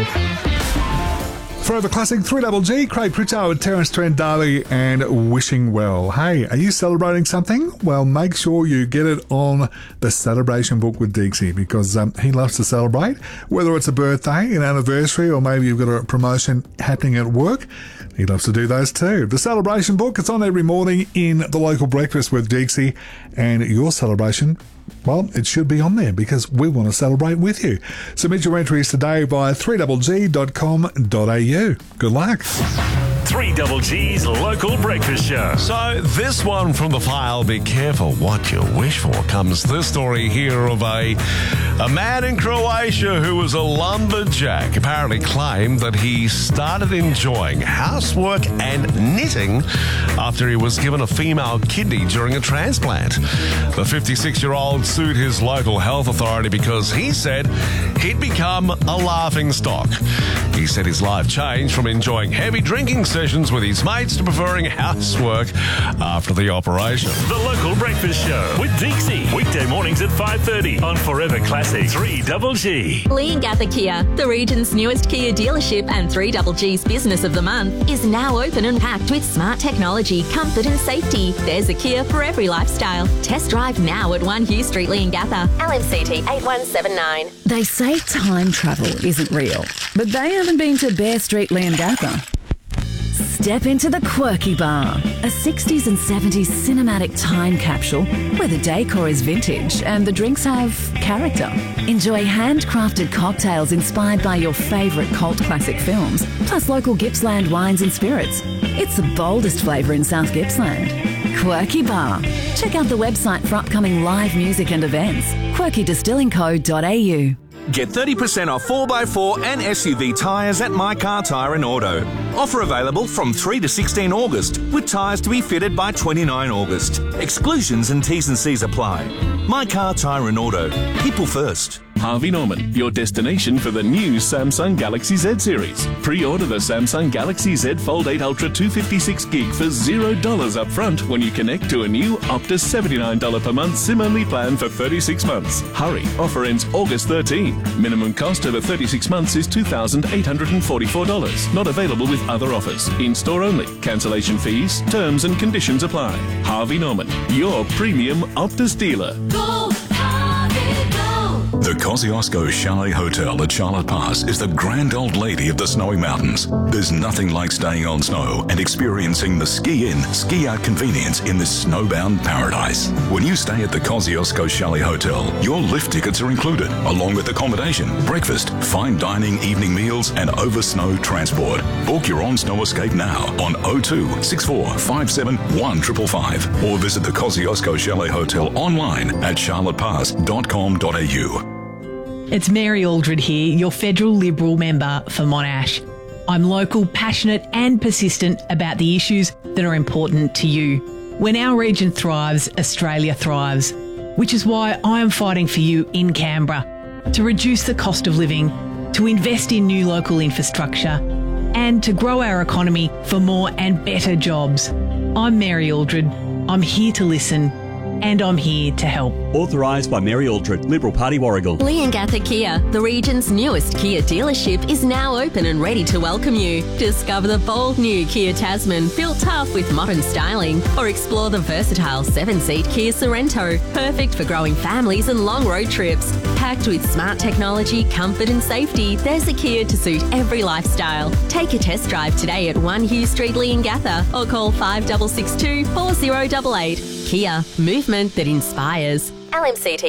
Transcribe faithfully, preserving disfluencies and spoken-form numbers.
Forever Classic, three Double G, Craig Pritchard, Terence Trent Daly, and Wishing Well. Hey, are you celebrating something? Well, make sure you get it on the celebration book with Dixie, because um, he loves to celebrate, whether it's a birthday, an anniversary, or maybe you've got a promotion happening at work. He loves to do those too. The celebration book, it's on every morning in the local breakfast with Dixie, and your celebration, well, it should be on there because we want to celebrate with you. Submit your entries today via three double g dot com dot a u. Good luck. three Double G's local breakfast show. So this one from the file, be careful what you wish for, comes this story here of a, a man in Croatia who was a lumberjack apparently claimed that he started enjoying housework and knitting after he was given a female kidney during a transplant. The fifty-six-year-old sued his local health authority because he said he'd become a laughing stock. He said his life changed from enjoying heavy drinking sessions with his mates to preferring housework after the operation. The local breakfast show with Dixie. Weekday mornings at five thirty on Forever Classic three Double G. Leongatha Kia, the region's newest Kia dealership and three Double G's Business of the Month, is now open and packed with smart technology, comfort and safety. There's a Kia for every lifestyle. Test drive now at one Hugh Street, Leongatha. L M C T eight one seven nine. They say time travel isn't real, but they haven't been to Bear Street, Leongatha. Step into the Quirky Bar, a sixties and seventies cinematic time capsule where the decor is vintage and the drinks have character. Enjoy handcrafted cocktails inspired by your favourite cult classic films, plus local Gippsland wines and spirits. It's the boldest flavour in South Gippsland. Quirky Bar. Check out the website for upcoming live music and events. quirky distilling co dot a u. Get thirty percent off four by four and S U V tyres at My Car Tyre and Auto. Offer available from three to sixteen August, with tyres to be fitted by twenty-nine August. Exclusions and T's and C's apply. My Car Tyre and Auto. People first. Harvey Norman, your destination for the new Samsung Galaxy Z series. Pre-order the Samsung Galaxy Z Fold eight Ultra two fifty-six gig for zero dollars up front when you connect to a new Optus seventy-nine dollars per month SIM-only plan for thirty-six months. Hurry, offer ends August thirteenth. Minimum cost over thirty-six months is two thousand eight hundred forty-four dollars. Not available with other offers. In-store only. Cancellation fees, terms and conditions apply. Harvey Norman, your premium Optus dealer. Go, Harvey, go! The Kosciuszko Chalet Hotel at Charlotte Pass is the grand old lady of the snowy mountains. There's nothing like staying on snow and experiencing the ski-in, ski-out convenience in this snowbound paradise. When you stay at the Kosciuszko Chalet Hotel, your lift tickets are included, along with accommodation, breakfast, fine dining, evening meals, and over snow transport. Book your own snow escape now on oh two, six four five seven, one five five five or visit the Kosciuszko Chalet Hotel online at charlotte pass dot com dot a u. It's Mary Aldred here, your federal Liberal member for Monash. I'm local, passionate and persistent about the issues that are important to you. When our region thrives, Australia thrives, which is why I am fighting for you in Canberra to reduce the cost of living, to invest in new local infrastructure and to grow our economy for more and better jobs. I'm Mary Aldred. I'm here to listen and I'm here to help. Authorised by Mary Aldred, Liberal Party, Warragul. Leongatha Kia, the region's newest Kia dealership, is now open and ready to welcome you. Discover the bold new Kia Tasman, built tough with modern styling, or explore the versatile seven-seat Kia Sorrento, perfect for growing families and long road trips. Packed with smart technology, comfort and safety, there's a Kia to suit every lifestyle. Take a test drive today at one Hugh Street, Leongatha, or call five six six two, four zero eight eight. Kia, movement that inspires. L M C T